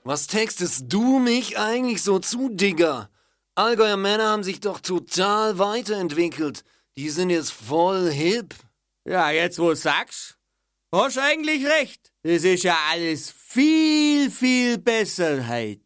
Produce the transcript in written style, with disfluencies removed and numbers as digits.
Was textest du mich eigentlich so zu, Digga? Allgäuer Männer haben sich doch total weiterentwickelt. Die sind jetzt voll hip. Ja, jetzt wo du's sagst, hast eigentlich recht. Das ist ja alles viel, viel besser heut.